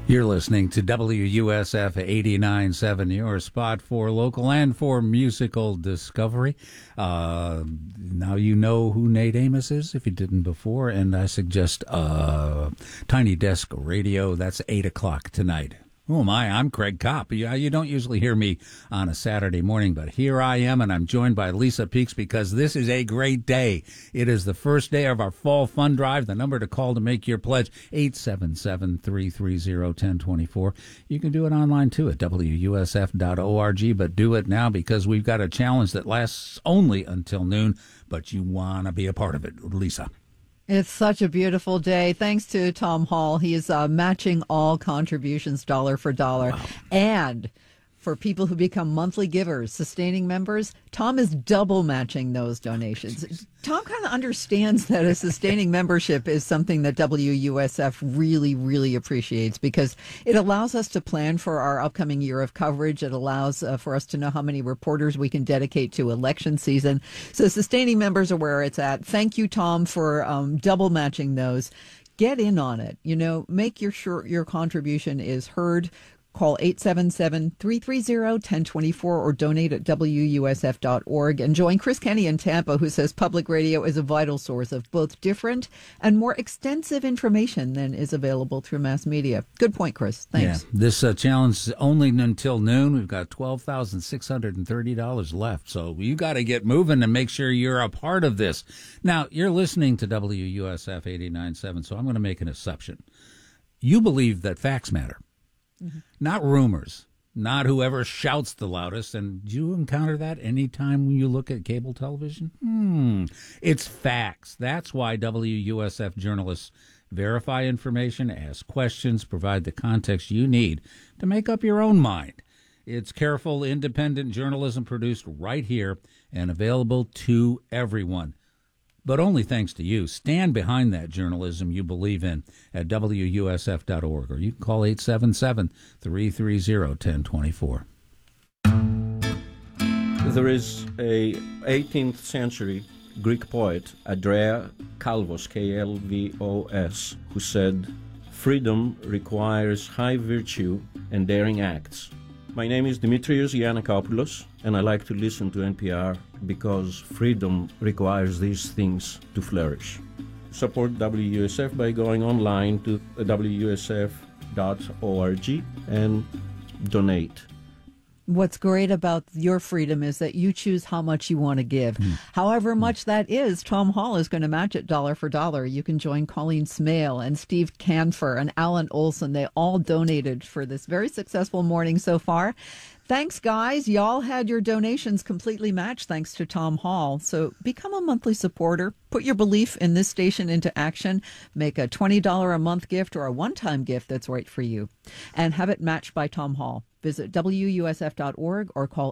You're listening to WUSF 89.7, your spot for local and for musical discovery. Now you know who Nate Amos is, if you didn't before, and I suggest Tiny Desk Radio. That's 8 o'clock tonight. Oh, my, I'm Craig Kopp. You don't usually hear me on a Saturday morning, but here I am, and I'm joined by Lisa Peaks because this is a great day. It is the first day of our Fall Fund Drive. The number to call to make your pledge, 877-330-1024. You can do it online, too, at WUSF.org, but do it now because we've got a challenge that lasts only until noon, but you want to be a part of it. Lisa. It's such a beautiful day. Thanks to Tom Hall. He is matching all contributions dollar for dollar. Wow. And for people who become monthly givers, sustaining members, Tom is double matching those donations. Tom kind of understands that a sustaining membership is something that WUSF really, really appreciates because it allows us to plan for our upcoming year of coverage. It allows for us to know how many reporters we can dedicate to election season. So sustaining members are where it's at. Thank you, Tom, for double matching those. Get in on it. You know, make sure your contribution is heard. Call 877-330-1024 or donate at WUSF.org and join Chris Kenny in Tampa, who says public radio is a vital source of both different and more extensive information than is available through mass media. Good point, Chris. Thanks. Yeah, this challenge is only until noon. We've got $12,630 left, so you got to get moving and make sure you're a part of this. Now, you're listening to WUSF 89.7, so I'm going to make an exception. You believe that facts matter. Mm-hmm. Not rumors, not whoever shouts the loudest. And do you encounter that anytime when you look at cable television? It's facts. That's why WUSF journalists verify information, ask questions, provide the context you need to make up your own mind. It's careful, independent journalism produced right here and available to everyone. But only thanks to you. Stand behind that journalism you believe in at WUSF.org, or you can call 877-330-1024. There is a 18th century Greek poet, Andrea Kalvos, K-L-V-O-S, who said, "Freedom requires high virtue and daring acts." My name is Dimitrios Giannakopoulos, and I like to listen to NPR because freedom requires these things to flourish. Support WUSF by going online to WUSF.org and donate. What's great about your freedom is that you choose how much you want to give. However much that is, Tom Hall is going to match it dollar for dollar. You can join Colleen Smale and Steve Canfer and Alan Olson. They all donated for this very successful morning so far. Thanks, guys. Y'all had your donations completely matched thanks to Tom Hall. So become a monthly supporter. Put your belief in this station into action. Make a $20 a month gift or a one-time gift that's right for you. And have it matched by Tom Hall. Visit WUSF.org or call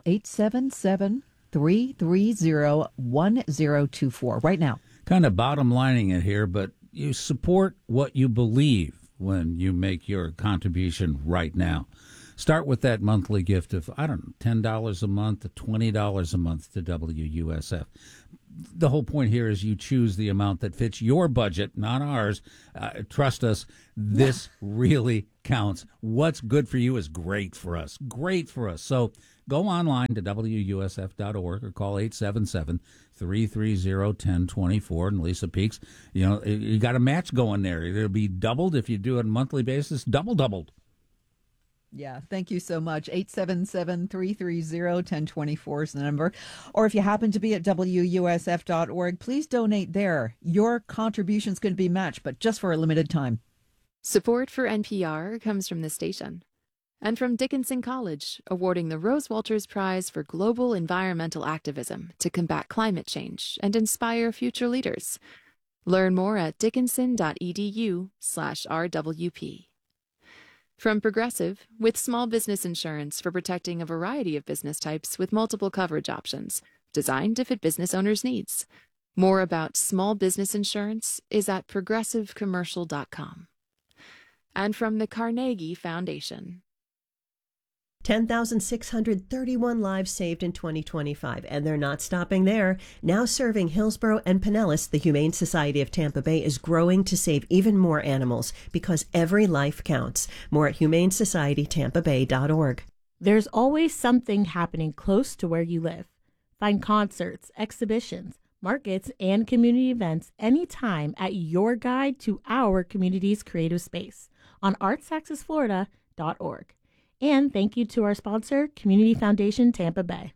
877-330-1024 right now. Kind of bottom lining it here, but you support what you believe when you make your contribution right now. Start with that monthly gift of, $10 a month to $20 a month to WUSF. The whole point here is you choose the amount that fits your budget, not ours. Trust us, this really counts. What's good for you is great for us. Great for us. So go online to WUSF.org or call 877-330-1024. And Lisa Peaks, you got a match going there. It'll be doubled if you do it on a monthly basis, doubled. Yeah, thank you so much. 877-330-1024 is the number. Or if you happen to be at WUSF.org, please donate there. Your contribution's going to be matched, but just for a limited time. Support for NPR comes from this station and from Dickinson College, awarding the Rose Walters Prize for Global Environmental Activism to combat climate change and inspire future leaders. Learn more at dickinson.edu/RWP. From Progressive, with small business insurance for protecting a variety of business types with multiple coverage options, designed to fit business owners' needs. More about small business insurance is at progressivecommercial.com. And from the Carnegie Foundation. 10,631 lives saved in 2025, and they're not stopping there. Now serving Hillsborough and Pinellas, the Humane Society of Tampa Bay is growing to save even more animals because every life counts. More at humanesocietytampabay.org. There's always something happening close to where you live. Find concerts, exhibitions, markets, and community events anytime at your guide to our community's creative space on artsaccessflorida.org. And thank you to our sponsor, Community Foundation Tampa Bay.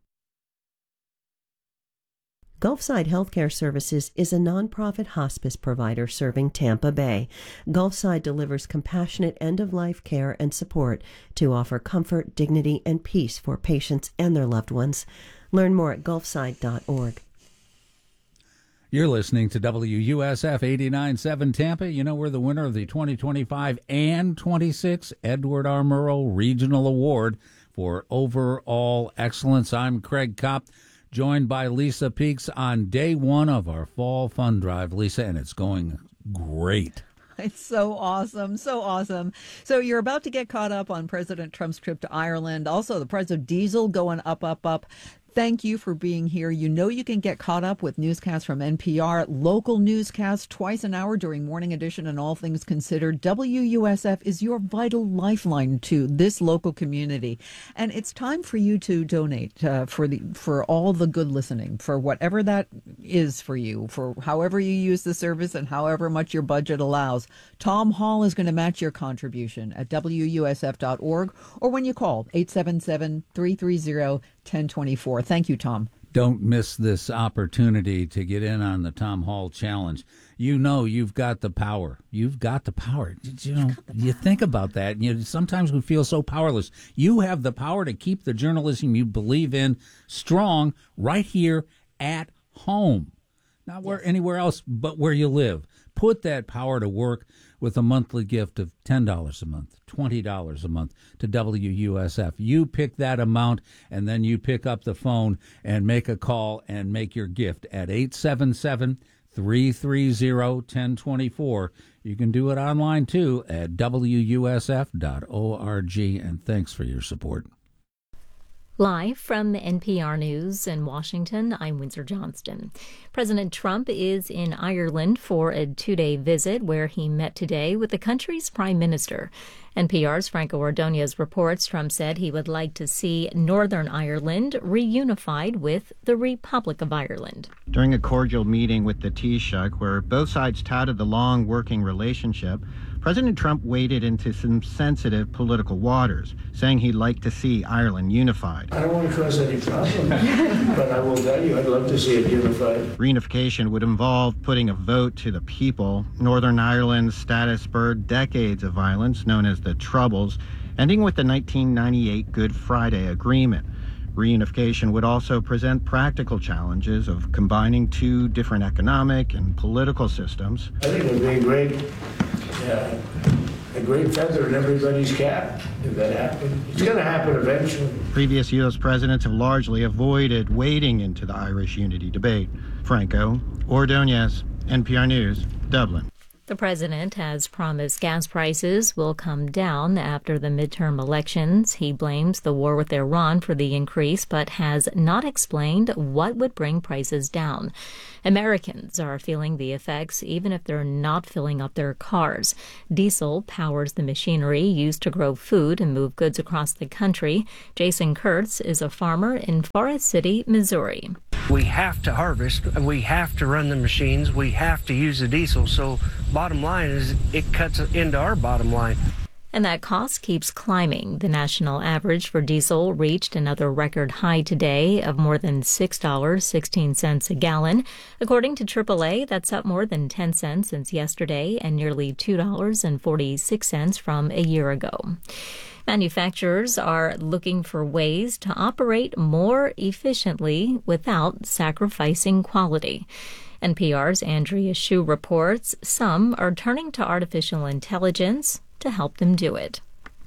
Gulfside Healthcare Services is a nonprofit hospice provider serving Tampa Bay. Gulfside delivers compassionate end-of-life care and support to offer comfort, dignity, and peace for patients and their loved ones. Learn more at gulfside.org. You're listening to WUSF 89.7 Tampa. You know, we're the winner of the 2025 and 26 Edward R. Murrow Regional Award for Overall Excellence. I'm Craig Kopp, joined by Lisa Peaks on day one of our fall fund drive. Lisa, and it's going great. It's so awesome. So awesome. So you're about to get caught up on President Trump's trip to Ireland. Also, the price of diesel going up, up, up. Thank you for being here. You know you can get caught up with newscasts from NPR, local newscasts twice an hour during Morning Edition and All Things Considered. WUSF is your vital lifeline to this local community. And it's time for you to donate for all the good listening, for whatever that is for you, for however you use the service and however much your budget allows. Tom Hall is going to match your contribution at WUSF.org or when you call 877-330-1024. Thank you, Tom. Don't miss this opportunity to get in on the Tom Hall Challenge. You know you've got the power. You've got the power. You know, you think about that. And sometimes we feel so powerless. You have the power to keep the journalism you believe in strong right here at home. Not where anywhere else but where you live. Put that power to work with a monthly gift of $10 a month, $20 a month to WUSF. You pick that amount, and then you pick up the phone and make a call and make your gift at 877-330-1024. You can do it online, too, at WUSF.org. And thanks for your support. Live from NPR News in Washington, I'm Windsor Johnston. President Trump is in Ireland for a two-day visit where he met today with the country's prime minister. NPR's Franco Ordonez reports Trump said he would like to see Northern Ireland reunified with the Republic of Ireland. During a cordial meeting with the Taoiseach, where both sides touted the long working relationship, President Trump waded into some sensitive political waters, saying he'd like to see Ireland unified. I don't want to cause any problem, but I will tell you I'd love to see it unified. Reunification would involve putting a vote to the people. Northern Ireland's status spurred decades of violence, known as the Troubles, ending with the 1998 Good Friday Agreement. Reunification would also present practical challenges of combining two different economic and political systems. I think it would be a great feather in everybody's cap if that happened. It's going to happen eventually. Previous U.S. presidents have largely avoided wading into the Irish unity debate. Franco Ordonez, NPR News, Dublin. The president has promised gas prices will come down after the midterm elections. He blames the war with Iran for the increase, but has not explained what would bring prices down. Americans are feeling the effects even if they're not filling up their cars. Diesel powers the machinery used to grow food and move goods across the country. Jason Kurtz is a farmer in Forest City, Missouri. We have to harvest, we have to run the machines, we have to use the diesel, so bottom line is it cuts into our bottom line. And that cost keeps climbing. The national average for diesel reached another record high today of more than $6.16 a gallon. According to AAA, that's up more than 10 cents since yesterday and nearly $2.46 from a year ago. Manufacturers are looking for ways to operate more efficiently without sacrificing quality. NPR's Andrea Hsu reports some are turning to artificial intelligence to help them do it.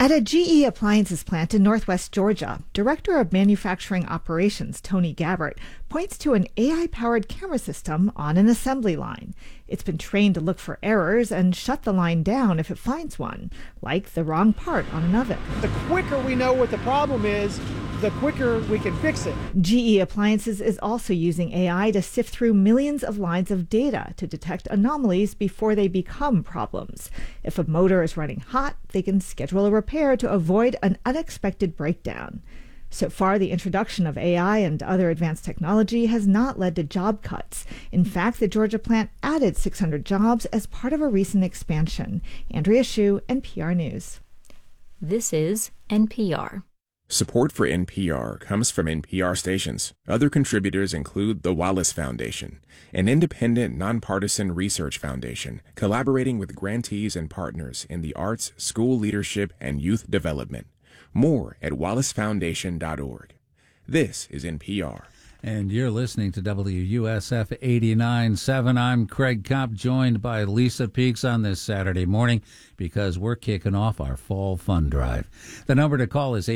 At a GE Appliances plant in Northwest Georgia, Director of Manufacturing Operations Tony Gabbert points to an AI-powered camera system on an assembly line. It's been trained to look for errors and shut the line down if it finds one, like the wrong part on an oven. The quicker we know what the problem is, the quicker we can fix it. GE Appliances is also using AI to sift through millions of lines of data to detect anomalies before they become problems. If a motor is running hot, they can schedule a repair to avoid an unexpected breakdown. So far, the introduction of AI and other advanced technology has not led to job cuts. In fact, the Georgia plant added 600 jobs as part of a recent expansion. Andrea Hsu, NPR News. This is NPR. Support for NPR comes from NPR stations. Other contributors include the Wallace Foundation, an independent, nonpartisan research foundation collaborating with grantees and partners in the arts, school leadership, and youth development. More at wallacefoundation.org. This is NPR. And you're listening to WUSF 89.7. I'm Craig Kopp, joined by Lisa Peaks on this Saturday morning because we're kicking off our fall fund drive. The number to call is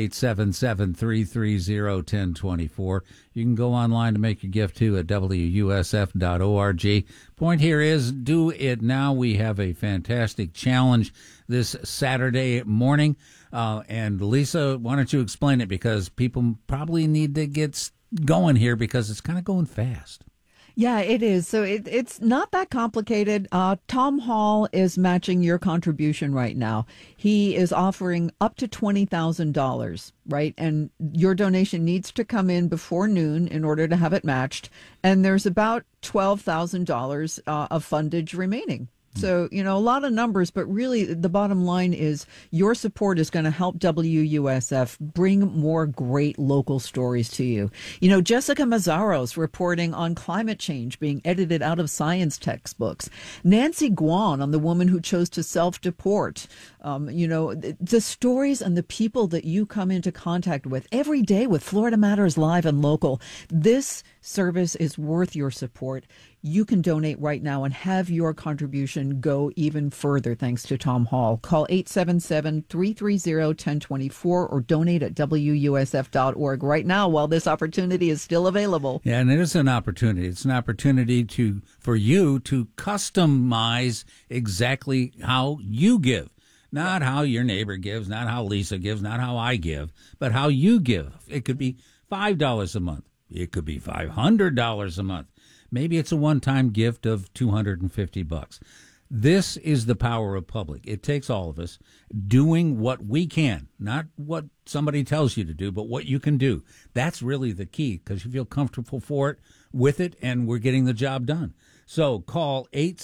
877-330-1024. You can go online to make your gift too at WUSF.org. Point here is, do it now. We have a fantastic challenge this Saturday morning. And Lisa, why don't you explain it, because people probably need to get going here because it's kind of going fast. Yeah, it is. So it's not that complicated. Tom Hall is matching your contribution right now. He is offering up to $20,000, right? And your donation needs to come in before noon in order to have it matched. And there's about $12,000 of fundage remaining. So, a lot of numbers, but really the bottom line is your support is going to help WUSF bring more great local stories to you. Jessica Mazzaro's reporting on climate change being edited out of science textbooks. Nancy Guan on the woman who chose to self-deport. The stories and the people that you come into contact with every day with Florida Matters Live and Local. This service is worth your support. You can donate right now and have your contribution go even further thanks to Tom Hall. Call 877-330-1024 or donate at WUSF.org right now while this opportunity is still available. Yeah, and it is an opportunity. It's an opportunity for you to customize exactly how you give. Not how your neighbor gives, not how Lisa gives, not how I give, but how you give. It could be $5 a month. It could be $500 a month. Maybe it's a one-time gift of $250. This is the power of public. It takes all of us doing what we can, not what somebody tells you to do, but what you can do. That's really the key, because you feel comfortable with it, and we're getting the job done. So call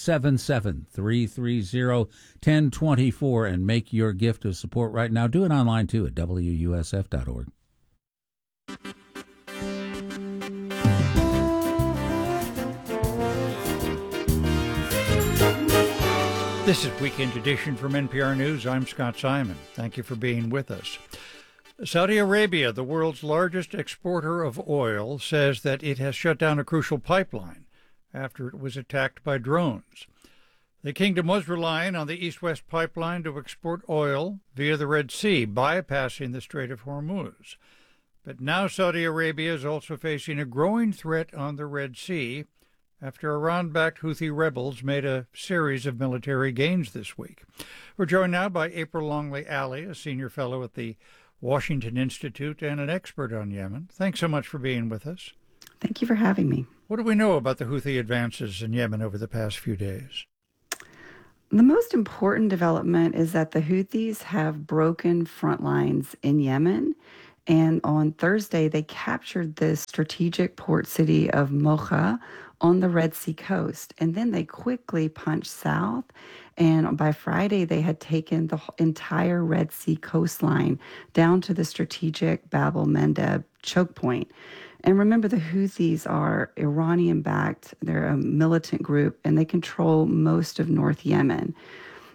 877-330-1024 and make your gift of support right now. Do it online, too, at WUSF.org. This is Weekend Edition from NPR News. I'm Scott Simon. Thank you for being with us. Saudi Arabia, the world's largest exporter of oil, says that it has shut down a crucial pipeline after it was attacked by drones. The kingdom was relying on the East-West pipeline to export oil via the Red Sea, bypassing the Strait of Hormuz. But now Saudi Arabia is also facing a growing threat on the Red Sea after Iran-backed Houthi rebels made a series of military gains this week. We're joined now by April Longley-Alley, a senior fellow at the Washington Institute and an expert on Yemen. Thanks so much for being with us. Thank you for having me. What do we know about the Houthi advances in Yemen over the past few days? The most important development is that the Houthis have broken front lines in Yemen. And on Thursday, they captured the strategic port city of Mocha on the Red Sea coast. And then they quickly punched south. And by Friday, they had taken the entire Red Sea coastline down to the strategic Bab el-Mandeb choke point. And remember, the Houthis are Iranian-backed. They're a militant group, and they control most of North Yemen.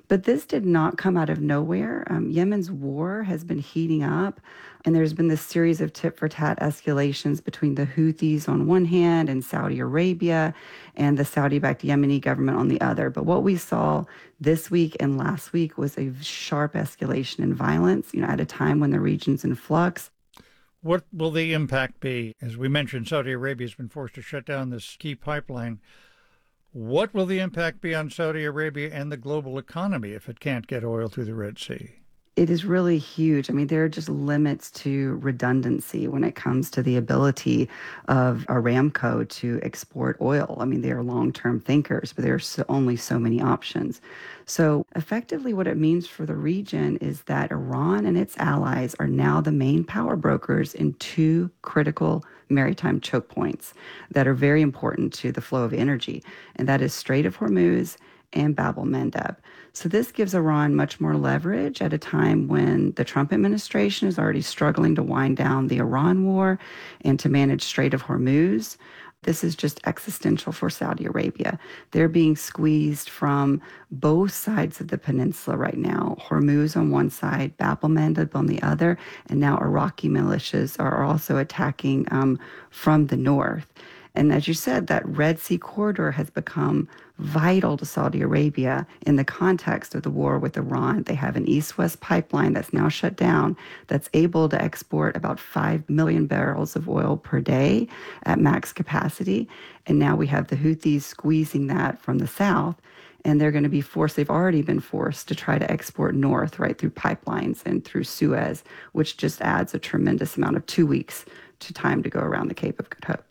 But this did not come out of nowhere. Yemen's war has been heating up, and there's been this series of tit-for-tat escalations between the Houthis on one hand and Saudi Arabia and the Saudi-backed Yemeni government on the other. But what we saw this week and last week was a sharp escalation in violence, at a time when the region's in flux. What will the impact be? As we mentioned, Saudi Arabia has been forced to shut down this key pipeline. What will the impact be on Saudi Arabia and the global economy if it can't get oil through the Red Sea? It is really huge. I mean, there are just limits to redundancy when it comes to the ability of Aramco to export oil. I mean, they are long-term thinkers, but there are only so many options. So effectively what it means for the region is that Iran and its allies are now the main power brokers in two critical maritime choke points that are very important to the flow of energy, and that is Strait of Hormuz and Bab el-Mandeb. So this gives Iran much more leverage at a time when the Trump administration is already struggling to wind down the Iran war and to manage Strait of Hormuz. This is just existential for Saudi Arabia. They're being squeezed from both sides of the peninsula right now. Hormuz on one side, Bab el-Mandeb on the other, and now Iraqi militias are also attacking from the north. And as you said, that Red Sea corridor has become vital to Saudi Arabia in the context of the war with Iran. They have an east-west pipeline that's now shut down that's able to export about 5 million barrels of oil per day at max capacity. And now we have the Houthis squeezing that from the south. And they're going to be forced, they've already been forced to try to export north, right, through pipelines and through Suez, which just adds a tremendous amount of 2 weeks to time to go around the Cape of Good Hope.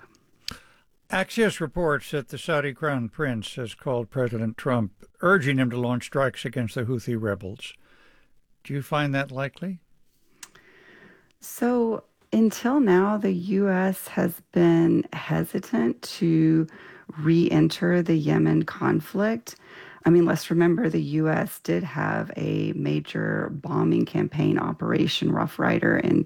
Axios reports that the Saudi Crown Prince has called President Trump, urging him to launch strikes against the Houthi rebels. Do you find that likely? So until now, the U.S. has been hesitant to re-enter the Yemen conflict. I mean, let's remember the U.S. did have a major bombing campaign, Operation Rough Rider, in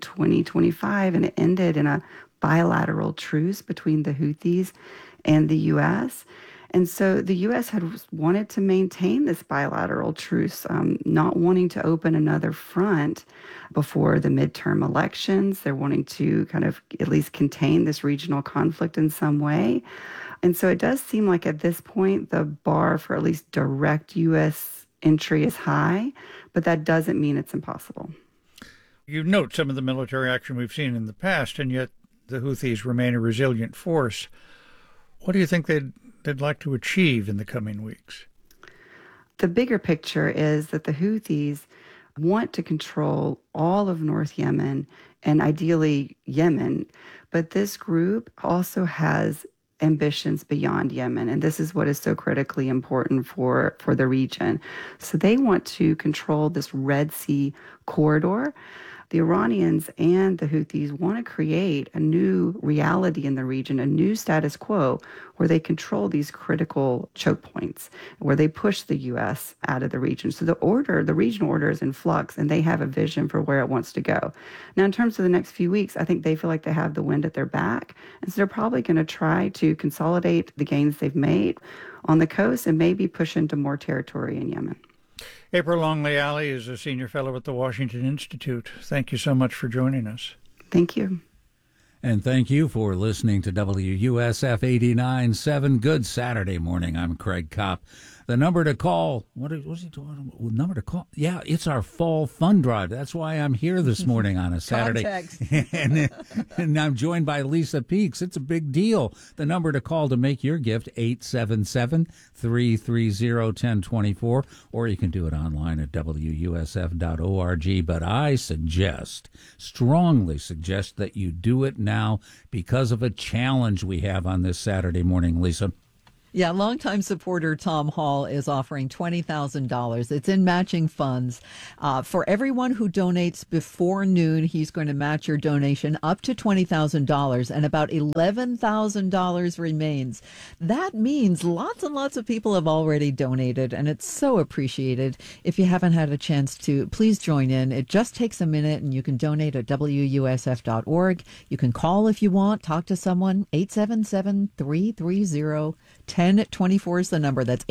2025, and it ended in a bilateral truce between the Houthis and the U.S. And so the U.S. had wanted to maintain this bilateral truce, not wanting to open another front before the midterm elections. They're wanting to kind of at least contain this regional conflict in some way. And so it does seem like at this point, the bar for at least direct U.S. entry is high, but that doesn't mean it's impossible. You note some of the military action we've seen in the past, and yet the Houthis remain a resilient force. What do you think they'd like to achieve in the coming weeks? The bigger picture is that the Houthis want to control all of North Yemen and ideally Yemen, but this group also has ambitions beyond Yemen, and this is what is so critically important for the region. So they want to control this Red Sea corridor. The Iranians and the Houthis want to create a new reality in the region, a new status quo where they control these critical choke points, where they push the U.S. out of the region. So the regional order is in flux, and they have a vision for where it wants to go. Now, in terms of the next few weeks, I think they feel like they have the wind at their back, and so they're probably going to try to consolidate the gains they've made on the coast and maybe push into more territory in Yemen. April Longley-Alley is a senior fellow at the Washington Institute. Thank you so much for joining us. Thank you. And thank you for listening to WUSF 89.7. Good Saturday morning. I'm Craig Kopp. The number to call, what was he talking about? Number to call? Yeah, it's our fall fund drive. That's why I'm here this morning on a Saturday. and I'm joined by Lisa Peeks. It's a big deal. The number to call to make your gift, 877-330-1024, or you can do it online at WUSF.org. But I strongly suggest that you do it now because of a challenge we have on this Saturday morning, Lisa. Yeah, longtime supporter Tom Hall is offering $20,000. It's in matching funds. For everyone who donates before noon, he's going to match your donation up to $20,000, and about $11,000 remains. That means lots and lots of people have already donated, and it's so appreciated. If you haven't had a chance to, please join in. It just takes a minute, and you can donate at WUSF.org. You can call if you want, talk to someone, 877-330-1024. 1024 is the number. That's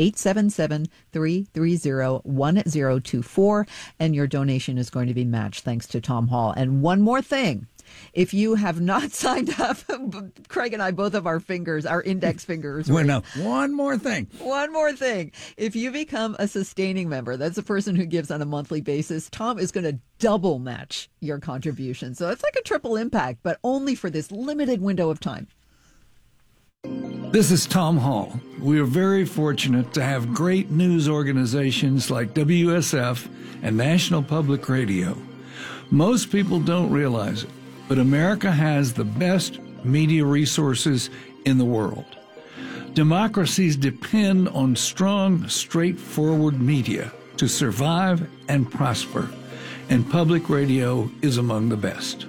877-330-1024. And your donation is going to be matched thanks to Tom Hall. And one more thing. If you have not signed up, Craig and I both have our index fingers. Well, no, one more thing. One more thing. If you become a sustaining member, that's a person who gives on a monthly basis, Tom is going to double match your contribution. So it's like a triple impact, but only for this limited window of time. This is Tom Hall. We are very fortunate to have great news organizations like WSF and National Public Radio. Most people don't realize it, but America has the best media resources in the world. Democracies depend on strong, straightforward media to survive and prosper, and public radio is among the best.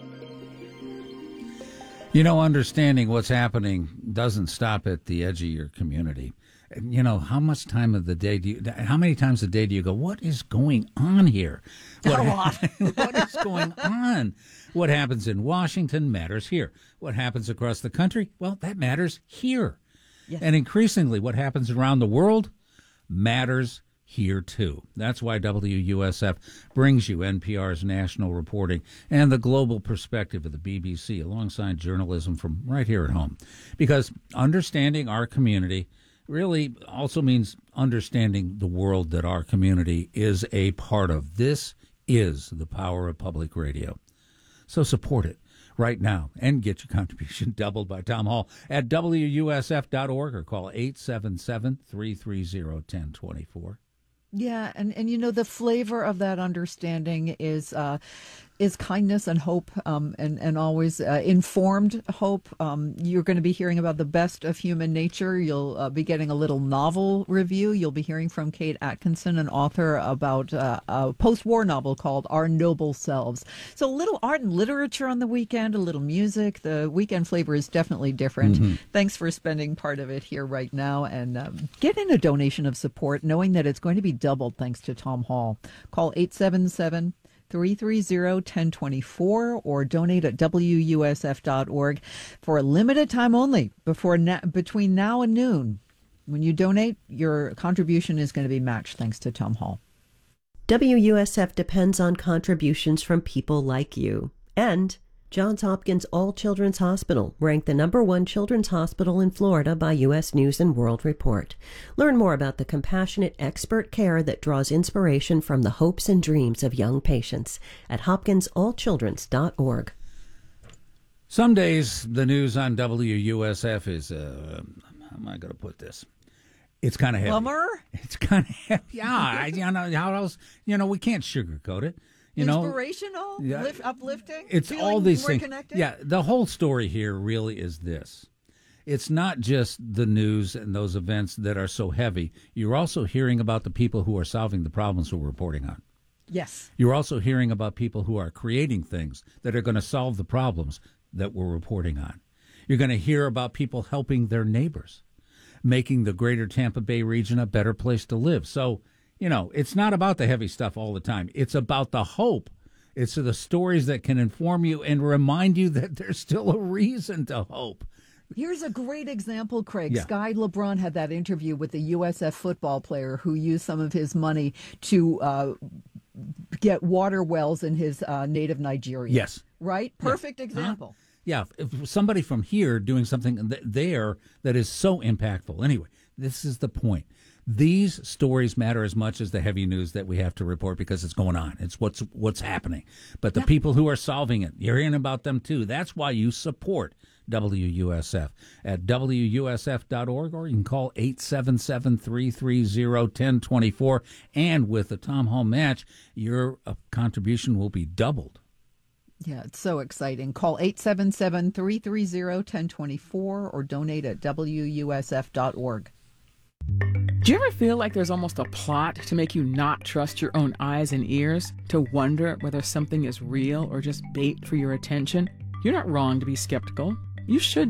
You know, understanding what's happening doesn't stop at the edge of your community. You know, how many times a day do you go, what is going on here? What is going on? What happens in Washington matters here. What happens across the country? Well, that matters here. Yes. And increasingly, what happens around the world matters here, too. That's why WUSF brings you NPR's national reporting and the global perspective of the BBC alongside journalism from right here at home. Because understanding our community really also means understanding the world that our community is a part of. This is the power of public radio. So support it right now and get your contribution doubled by Tom Hall at WUSF.org or call 877-330-1024. Yeah, and you know, the flavor of that understanding is kindness and hope, and always informed hope. You're going to be hearing about the best of human nature. You'll be getting a little novel review. You'll be hearing from Kate Atkinson, an author, about a post-war novel called Our Noble Selves. So a little art and literature on the weekend, a little music. The weekend flavor is definitely different. Mm-hmm. Thanks for spending part of it here right now, and get in a donation of support, knowing that it's going to be doubled thanks to Tom Hall. Call 877-330-1024 or donate at WUSF.org for a limited time only between now and noon. When you donate, your contribution is going to be matched thanks to Tom Hall. WUSF depends on contributions from people like you. And Johns Hopkins All Children's Hospital, ranked the #1 children's hospital in Florida by U.S. News & World Report. Learn more about the compassionate expert care that draws inspiration from the hopes and dreams of young patients at hopkinsallchildrens.org. Some days the news on WUSF is, how am I going to put this? It's kind of heavy. Bummer? It's kind of heavy. Yeah, how else? We can't sugarcoat it. Inspirational, uplifting. It's all these things. Connected? Yeah, the whole story here really is this. It's not just the news and those events that are so heavy. You're also hearing about the people who are solving the problems we're reporting on. Yes. You're also hearing about people who are creating things that are going to solve the problems that we're reporting on. You're going to hear about people helping their neighbors, making the greater Tampa Bay region a better place to live. So, it's not about the heavy stuff all the time. It's about the hope. It's the stories that can inform you and remind you that there's still a reason to hope. Here's a great example, Craig. Yeah. Sky LeBron had that interview with the USF football player who used some of his money to get water wells in his native Nigeria. Yes. Right? Perfect example. Yeah, if somebody from here doing something there that is so impactful. Anyway, this is the point. These stories matter as much as the heavy news that we have to report because it's going on. It's what's happening. But the people who are solving it, you're hearing about them too. That's why you support WUSF at WUSF.org, or you can call 877-330-1024. And with the Tom Hall match, your contribution will be doubled. Yeah, it's so exciting. Call 877-330-1024 or donate at WUSF.org. Do you ever feel like there's almost a plot to make you not trust your own eyes and ears, to wonder whether something is real or just bait for your attention? You're not wrong to be skeptical. You should